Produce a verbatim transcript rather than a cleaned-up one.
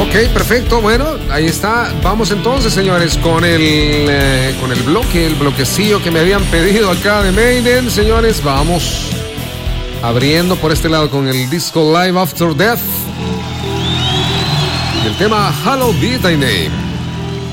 Ok, perfecto. Bueno, ahí está. Vamos entonces, señores, con el eh, con el bloque, el bloquecillo que me habían pedido acá de Maiden. Señores, vamos abriendo por este lado con el disco Live After Death y el tema Hallowed Be Thy Name.